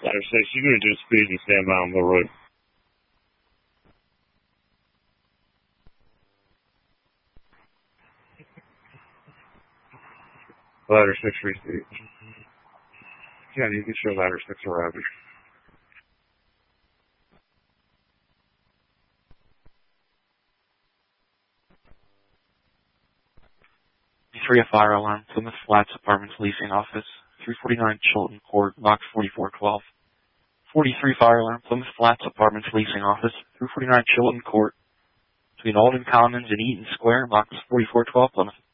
Ladder 6, you're going to do speed and stand by on the road. Ladder 6 receipt. Yeah, you can show Ladder 6 arriving. Three, a fire alarm, Plymouth Flats Apartments Leasing Office, 349 Chilton Court, Box 4412. 43 fire alarm, Plymouth Flats Apartments Leasing Office, 349 Chilton Court, between Alden Commons and Eaton Square, Box 4412, Plymouth.